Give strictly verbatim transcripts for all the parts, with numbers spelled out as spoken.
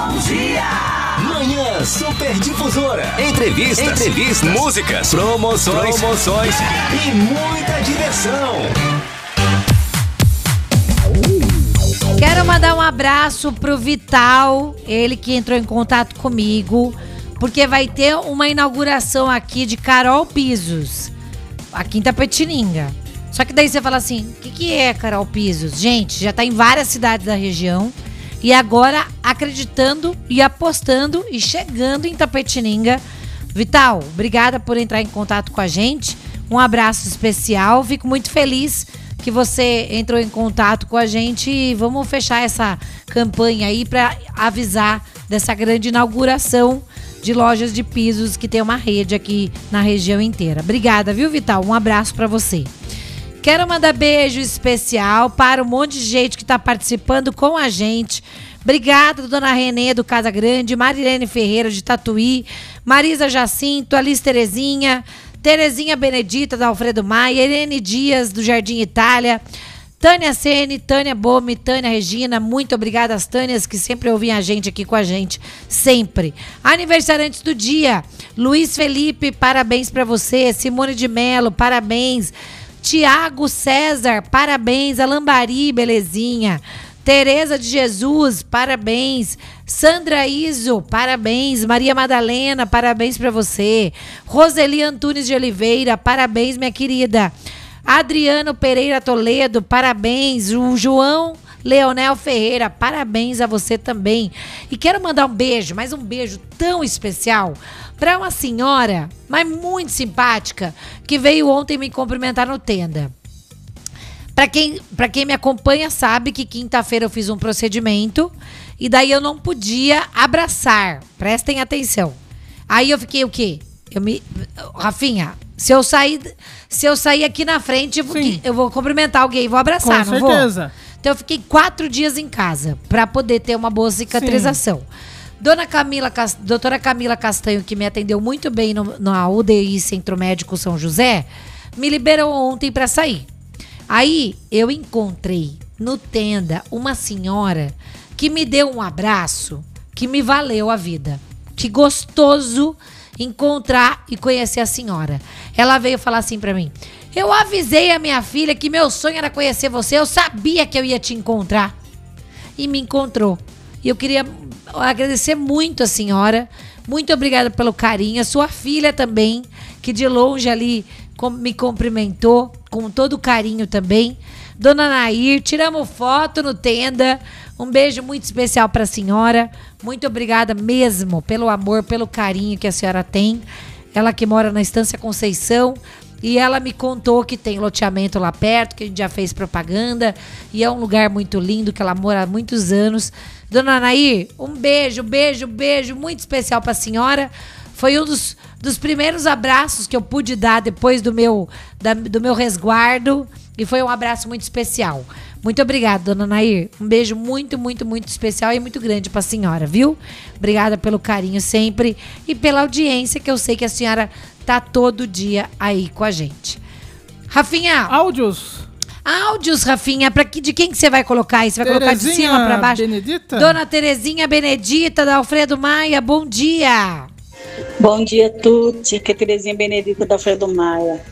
Bom dia! Manhã Super Difusora. Entrevistas, Entrevistas, músicas, promoções, promoções e muita diversão. Quero mandar um abraço pro Vital, ele que entrou em contato comigo, porque vai ter uma inauguração aqui de Carol Pisos, aqui em Itapetininga. Só que daí você fala assim, o que, que é Carol Pisos? Gente, já tá em várias cidades da região e agora acreditando e apostando e chegando em Itapetininga. Vital, obrigada por entrar em contato com a gente. Um abraço especial, fico muito feliz que você entrou em contato com a gente e vamos fechar essa campanha aí para avisar dessa grande inauguração de lojas de pisos que tem uma rede aqui na região inteira. Obrigada, viu, Vital? Um abraço para você. Quero mandar beijo especial para um monte de gente que está participando com a gente. Obrigada, dona Renê do Casa Grande, Marilene Ferreira de Tatuí, Marisa Jacinto, Alice Terezinha, Terezinha Benedita da Alfredo Maia, Irene Dias do Jardim Itália, Tânia Sene, Tânia Bomi, Tânia Regina, muito obrigada às Tânias que sempre ouvem a gente aqui com a gente, sempre. Aniversariantes do dia, Luiz Felipe, parabéns para você, Simone de Mello, parabéns, Tiago César, parabéns, Alambari, belezinha, Tereza de Jesus, parabéns, Sandra Iso, parabéns, Maria Madalena, parabéns para você, Roseli Antunes de Oliveira, parabéns, minha querida, Adriano Pereira Toledo, parabéns, o João Leonel Ferreira, parabéns a você também. E quero mandar um beijo, mas um beijo tão especial para uma senhora, mas muito simpática, que veio ontem me cumprimentar no Tenda. Para quem, para quem me acompanha sabe que quinta-feira eu fiz um procedimento e daí eu não podia abraçar. Prestem atenção. Aí eu fiquei o quê? Eu me, Rafinha, se eu sair, se eu sair aqui na frente, eu vou, eu vou cumprimentar alguém, vou abraçar, Com não certeza. vou? Então eu fiquei quatro dias em casa para poder ter uma boa cicatrização. Sim. Dona Camila, doutora Camila Castanho, que me atendeu muito bem no, na U D I Centro Médico São José, me liberou ontem para sair. Aí eu encontrei no Tenda uma senhora que me deu um abraço que me valeu a vida. Que gostoso encontrar e conhecer a senhora. Ela veio falar assim para mim: eu avisei a minha filha que meu sonho era conhecer você, eu sabia que eu ia te encontrar. E me encontrou. E eu queria agradecer muito a senhora, muito obrigada pelo carinho, a sua filha também, que de longe ali me cumprimentou com todo carinho também. Dona Nair, tiramos foto no Tenda, um beijo muito especial para a senhora, muito obrigada mesmo pelo amor, pelo carinho que a senhora tem, ela que mora na Estância Conceição. E ela me contou que tem loteamento lá perto, que a gente já fez propaganda. E é um lugar muito lindo, que ela mora há muitos anos. Dona Nair, um beijo, beijo, beijo muito especial para a senhora. Foi um dos, dos primeiros abraços que eu pude dar depois do meu, da, do meu resguardo. E foi um abraço muito especial. Muito obrigada, dona Nair. Um beijo muito, muito, muito especial e muito grande para a senhora, viu? Obrigada pelo carinho sempre e pela audiência, que eu sei que a senhora tá todo dia aí com a gente. Rafinha. Áudios. Áudios, Rafinha. Pra que, de quem que você vai colocar aí? Você vai Terezinha colocar de cima para baixo? Benedita? Dona Terezinha Benedita, da Alfredo Maia. Bom dia. Bom dia, Tuti. Aqui é Terezinha Benedita, da Alfredo Maia.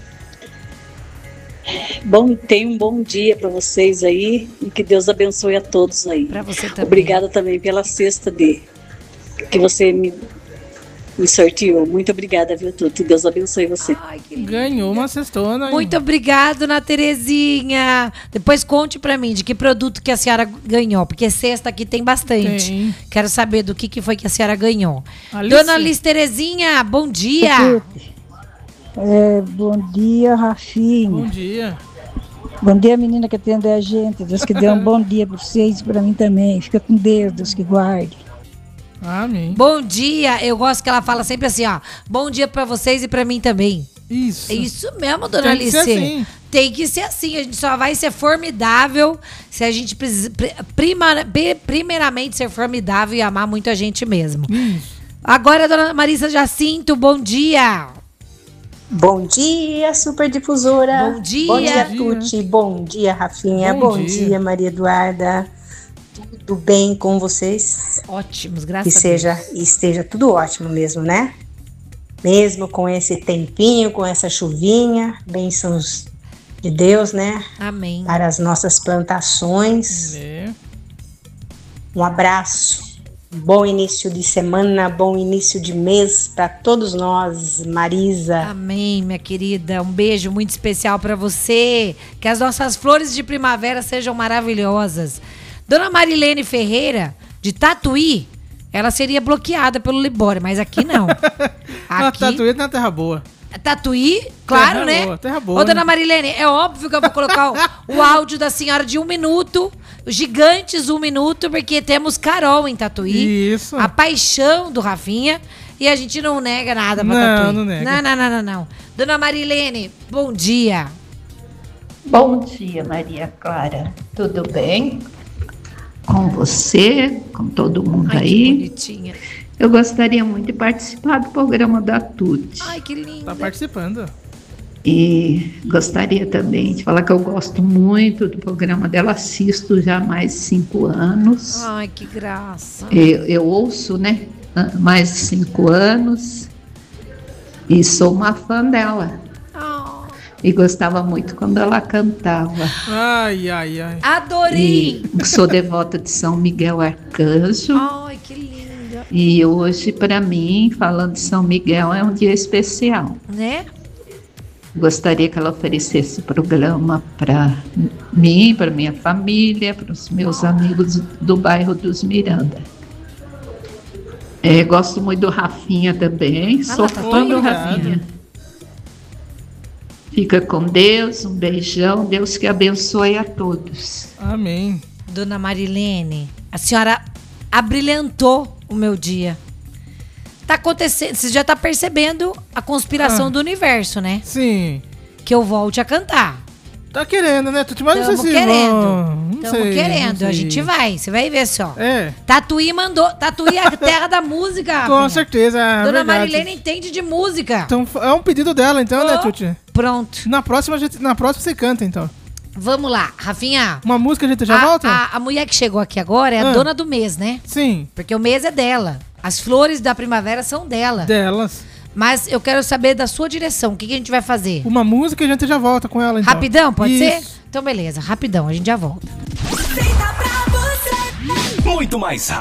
Bom, tenha um bom dia para vocês aí e que Deus abençoe a todos aí. Para você também. Obrigada também pela cesta de que você me, me sorteou. Muito obrigada, viu, Tuti? Deus abençoe você. Ai, que Ganhou uma cestona. Hein? Muito obrigado, dona Terezinha. Depois conte pra mim de que produto que a senhora ganhou, porque cesta aqui tem bastante. Tem. Quero saber do que, que foi que a senhora ganhou. Alice. Dona Alice Terezinha, bom dia. É, bom dia, Rafinha. Bom dia. Bom dia, menina que atende a gente. Deus que dê um bom dia para vocês e para mim também. Fica com Deus, Deus que guarde. Amém. Bom dia. Eu gosto que ela fala sempre assim, ó. Bom dia pra vocês e pra mim também. Isso. É isso mesmo, dona Tem Alice. que ser assim. Tem que ser assim. A gente só vai ser formidável se a gente prima, primeiramente ser formidável e amar muito a gente mesmo. Isso. Agora, dona Marisa Jacinto, bom dia. Bom dia, super difusora. Bom dia. Bom dia, Tuti. Bom dia, Rafinha. Bom Bom, dia. dia, Maria Eduarda. tudo bem com vocês? Ótimos, graças que a seja, Deus. E esteja tudo ótimo mesmo, né? Mesmo com esse tempinho, com essa chuvinha, bênçãos de Deus, né? Amém. Para as nossas plantações. É. Um abraço. Bom início de semana, bom início de mês para todos nós, Marisa. Amém, minha querida. Um beijo muito especial para você. Que as nossas flores de primavera sejam maravilhosas. Dona Marilene Ferreira, de Tatuí, ela seria bloqueada pelo Libório, mas aqui não. Aqui... Tatuí na Terra Boa. Tatuí, claro, terra né? Boa, terra boa. Ô, dona Marilene, é óbvio que eu vou colocar o, o áudio da senhora de um minuto, os gigantes um minuto, porque temos Carol em Tatuí. Isso. A paixão do Rafinha. E a gente não nega nada pra não, Tatuí. Não, não nega. Não, não, não, não, não. Dona Marilene, bom dia. Bom dia, Maria Clara. Tudo bem? Com você, com todo mundo Ai, aí. que bonitinha. Eu gostaria muito de participar do programa da Tuti. Ai, que linda. Tá participando. E gostaria também de falar que eu gosto muito do programa dela, assisto já há mais de cinco anos. Ai, que graça. Eu, eu ouço, né, há mais de cinco anos e sou uma fã dela. Oh. E gostava muito quando ela cantava. Ai, ai, ai. Adorei. E sou devota de São Miguel Arcanjo. Ai, que linda. E hoje, para mim, falando de São Miguel, é um dia especial. Né? Gostaria que ela oferecesse programa para mim, para minha família, para os meus amigos do bairro dos Miranda. É, gosto muito do Rafinha também, Ah, sou tá fã do obrigado. Rafinha. Fica com Deus, um beijão, Deus que abençoe a todos. Amém. Dona Marilene, a senhora abrilhantou o meu dia. Tá acontecendo, você já tá percebendo a conspiração Ah. do universo, né? Sim. Que eu volte a cantar. Tá querendo, né, Tuti? Mas não sei Tamo se querendo. vão. Não Tamo sei, querendo. não A sei. gente vai. Você vai ver só. É, Tatuí mandou. Tatuí é a terra da música. com Rafinha. certeza. É Dona verdade. Marilene entende de música. Então, é um pedido dela, então, né, Oh. Tuti? Pronto. Na próxima, a gente, na próxima você canta, então. Vamos lá, Rafinha. Uma música a gente já a, volta? A, a mulher que chegou aqui agora é a Ah. dona do mês, né? Sim, Porque o mês é dela. As flores da primavera são dela. delas. Mas eu quero saber da sua direção. O que, que a gente vai fazer? Uma música e a gente já volta com ela, então. Rapidão, pode Isso. ser? Então, beleza. Rapidão, a gente já volta. Muito mais